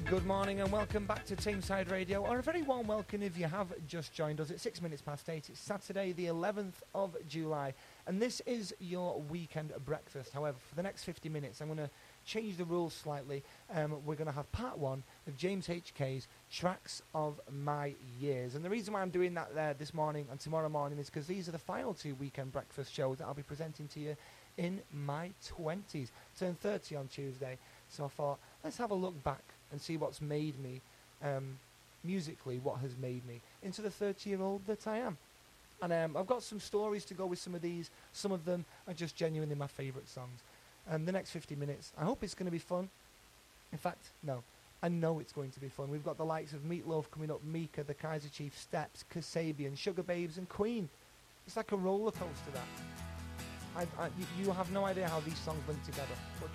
Good morning and welcome back to Tameside Radio, or a very warm welcome if you have just joined us. It's 6 minutes past 8. It's Saturday the 11th of July and this is your weekend breakfast. However, for the next 50 minutes I'm going to change the rules slightly. We're going to have part 1 of James HK's Tracks of My Years, and the reason why I'm doing that there this morning and tomorrow morning is because these are the final 2 weekend breakfast shows that I'll be presenting to you in my 20s. Turned 30 on Tuesday, so I thought let's have a look back and see what's made me, musically, what has made me into the 30-year-old that I am. And I've got some stories to go with some of these. Some of them are just genuinely my favourite songs. The next 50 minutes, I hope it's going to be fun. In fact, no, I know it's going to be fun. We've got the likes of Meat Loaf coming up, Mika, the Kaiser Chiefs, Steps, Kasabian, Sugar Babes and Queen. It's like a roller coaster, that. You have no idea how these songs link together. But